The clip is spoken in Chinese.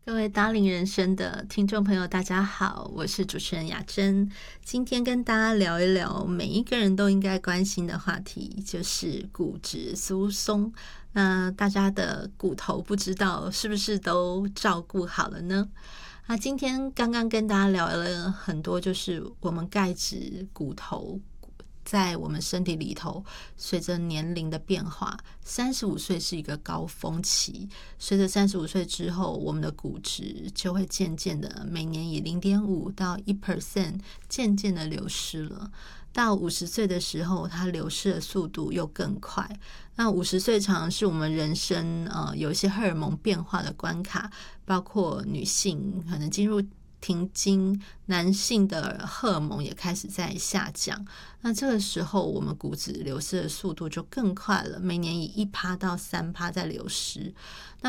各位达领人生的听众朋友大家好，我是主持人雅珍。今天跟大家聊一聊每一个人都应该关心的话题，就是骨质疏松。那大家的骨头不知道是不是都照顾好了呢？今天刚刚跟大家聊了很多，就是我们钙质骨头在我们身体里头随着年龄的变化，35岁是一个高峰期，随着35岁之后，我们的骨质就会渐渐的每年以 0.5 到 1% 渐渐的流失了。到50岁的时候，它流失的速度又更快。那50岁常常是我们人生有一些荷尔蒙变化的关卡，包括女性可能进入停经，男性的荷尔蒙也开始在下降。那这个时候，我们骨质流失的速度就更快了，每年以1%到3%在流失。